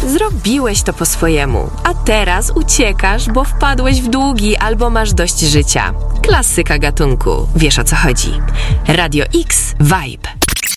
Zrobiłeś to po swojemu, a teraz uciekasz, bo wpadłeś w długi albo masz dość życia. Klasyka gatunku. Wiesz, o co chodzi. Radio X Vibe.